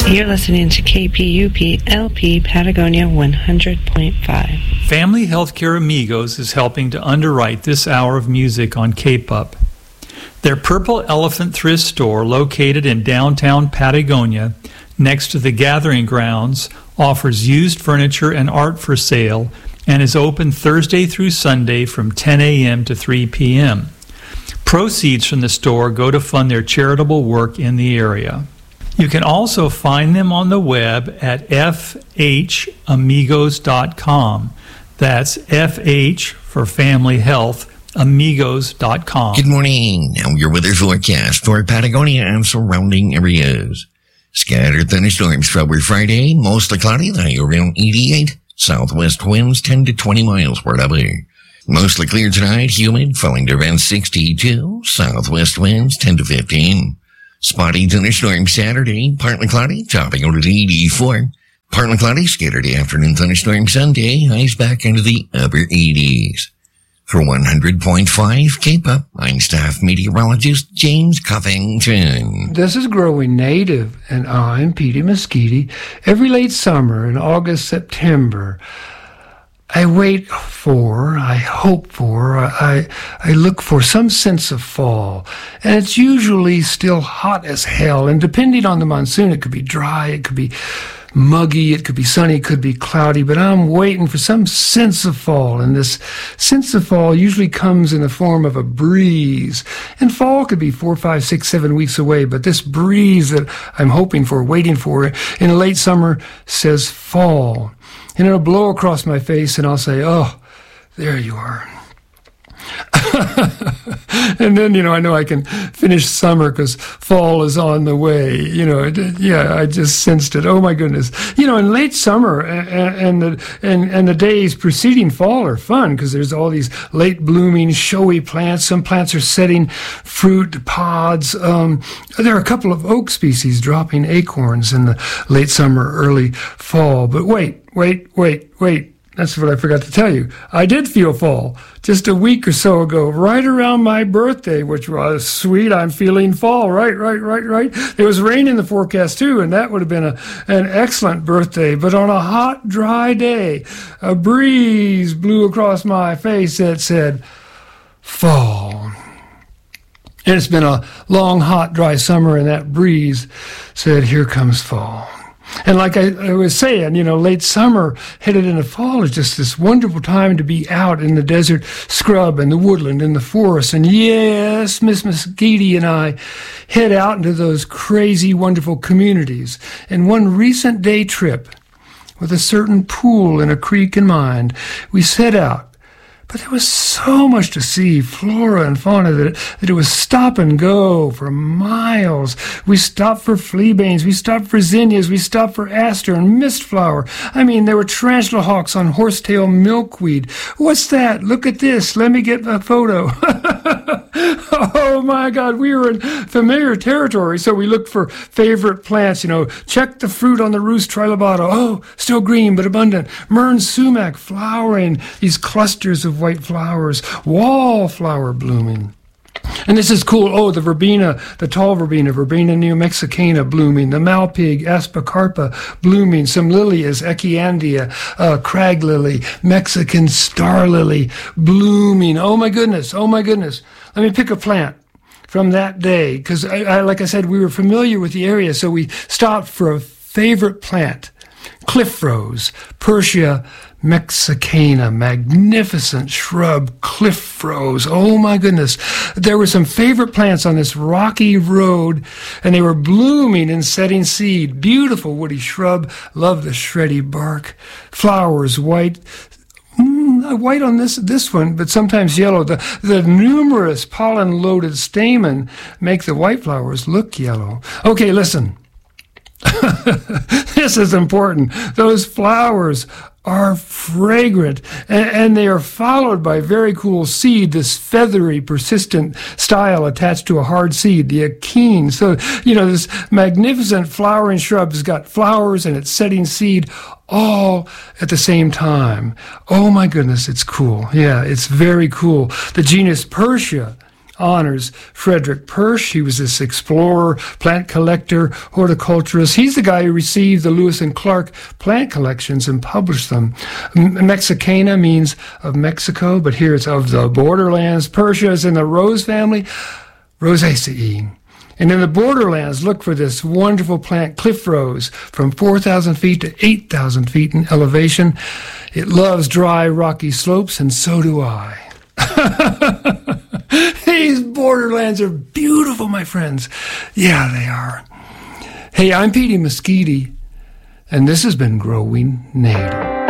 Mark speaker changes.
Speaker 1: You're listening to KPUP LP Patagonia 100.5.
Speaker 2: Family Healthcare Amigos is helping to underwrite this hour of music on K-Pup. Their Purple Elephant thrift store, located in downtown Patagonia, next to the Gathering Grounds, offers used furniture and art for sale and is open Thursday through Sunday from 10 a.m. to 3 p.m. Proceeds from the store go to fund their charitable work in the area. You can also find them on the web at fhamigos.com. That's FH for Family Health, amigos.com.
Speaker 3: Good morning. Now your weather forecast for Patagonia and surrounding areas. Scattered thunderstorms for Friday, mostly cloudy, the high around 88. Southwest winds 10 to 20 miles per hour. Mostly clear tonight, humid, falling to around 62. Southwest winds 10 to 15. Spotty thunderstorm Saturday, partly cloudy, topping out at 84. Partly cloudy, scattered afternoon thunderstorm Sunday, highs back into the upper 80s. For 100.5 K-Pup, I'm staff meteorologist James Covington.
Speaker 4: This is Growing Native, and I'm Petey Mesquite. Every late summer in August, September, I wait for, I hope for, I look for some sense of fall. And it's usually still hot as hell. And depending on the monsoon, it could be dry, it could be muggy, it could be sunny, it could be cloudy. But I'm waiting for some sense of fall. And this sense of fall usually comes in the form of a breeze. And fall could be 4, 5, 6, 7 weeks away. But this breeze that I'm hoping for, waiting for in the late summer says fall. And it'll blow across my face, and I'll say, oh, there you are. And then, I know I can finish summer because fall is on the way. I just sensed it. Oh, my goodness. In late summer and the days preceding fall are fun because there's all these late blooming, showy plants. Some plants are setting fruit pods. There are a couple of oak species dropping acorns in the late summer, early fall. But wait. That's what I forgot to tell you. I did feel fall just a week or so ago, right around my birthday, which was sweet. I'm feeling fall. Right. There was rain in the forecast too, and that would have been an excellent birthday. But on a hot, dry day, a breeze blew across my face that said, fall. And it's been a long, hot, dry summer, and that breeze said, here comes fall. And like I was saying, late summer headed into fall is just this wonderful time to be out in the desert scrub and the woodland and the forest. And yes, Miss Mesquite and I head out into those crazy, wonderful communities. And one recent day trip with a certain pool and a creek in mind, we set out. But there was so much to see, flora and fauna, that it was stop and go for miles. We stopped for fleabanes, we stopped for zinnias, we stopped for aster and mistflower. There were tarantula hawks on horsetail milkweed. What's that? Look at this. Let me get a photo. Oh my God, we were in familiar territory, so we looked for favorite plants. Check the fruit on the Rus trilobata. Oh, still green but abundant. Mern sumac flowering, these clusters of white flowers, wallflower blooming. And this is cool. Oh, the verbena, the tall verbena neomexicana blooming, the malpig, aspacarpa blooming, some lilies, echinacea, crag lily, Mexican star lily blooming. Oh my goodness. Let me pick a plant from that day because, like I said, we were familiar with the area, so we stopped for a favorite plant. Cliff rose, Persia mexicana, magnificent shrub, cliff rose. Oh my goodness. There were some favorite plants on this rocky road, and they were blooming and setting seed. Beautiful woody shrub. Love the shreddy bark. Flowers white. White on this one, but sometimes yellow. The numerous pollen-loaded stamen make the white flowers look yellow. Okay, listen. This is important. Those flowers are fragrant, and they are followed by very cool seed, this feathery, persistent style attached to a hard seed, the achene. So, this magnificent flowering shrub has got flowers and it's setting seed all at the same time. Oh my goodness, it's cool. Yeah, it's very cool. The genus Persia honors Frederick Persch. He was this explorer, plant collector, horticulturist. He's the guy who received the Lewis and Clark plant collections and published them. Mexicana means of Mexico, but here it's of the borderlands. Persia is in the rose family, Rosaceae. And in the borderlands, look for this wonderful plant, cliff rose, from 4,000 feet to 8,000 feet in elevation. It loves dry, rocky slopes, and so do I. These borderlands are beautiful, my friends. Yeah, they are. Hey, I'm Petey Mesquite, and this has been Growing Native.